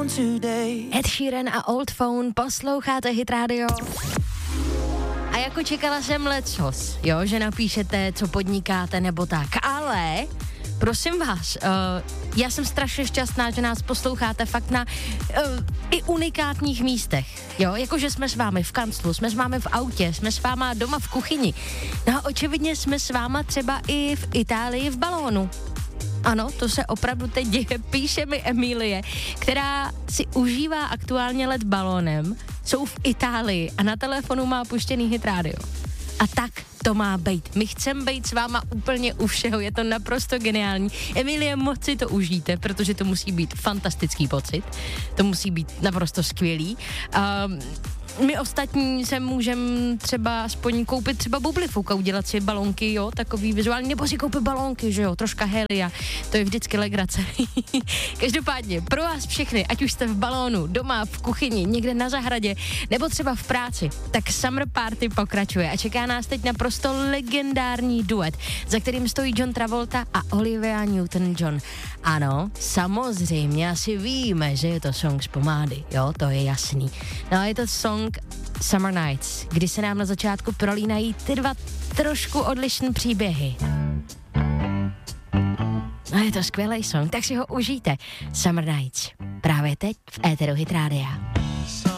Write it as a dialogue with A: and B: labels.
A: Ed Sheeran a Old Phone, posloucháte Hit Radio. A jako čekala jsem lecos, jo, že napíšete, co podnikáte nebo tak, ale prosím vás, já jsem strašně šťastná, že nás posloucháte fakt na i unikátních místech, jo, jakože jsme s vámi v kanclu, jsme s vámi v autě, jsme s váma doma v kuchyni, no a očividně jsme s váma třeba i v Itálii v balónu. Ano, to se opravdu teď děje, píše mi Emílie, která si užívá aktuálně let balónem, jsou v Itálii a na telefonu má puštěný Hit Radio. A tak to má být. My chceme být s váma úplně u všeho, je to naprosto geniální. Emílie, moc si to užijte, protože to musí být fantastický pocit, to musí být naprosto skvělý. My ostatní se můžeme třeba aspoň koupit třeba bublifuk a udělat si balonky, jo, takový vizuální, nebo si koupit balonky, že jo, troška helia, to je vždycky legrace. Každopádně, pro vás všechny, ať už jste v balónu, doma, v kuchyni, někde na zahradě, nebo třeba v práci, tak Summer Party pokračuje a čeká nás teď naprosto legendární duet, za kterým stojí John Travolta a Olivia Newton-John. Ano, samozřejmě asi víme, že je to song z pomády, jo, to je jasný. No a je to song Summer Nights, kdy se nám na začátku prolínají ty dva trošku odlišné příběhy. No je to skvělý song, tak si ho užijte. Summer Nights, právě teď v éteru Hit Rádia.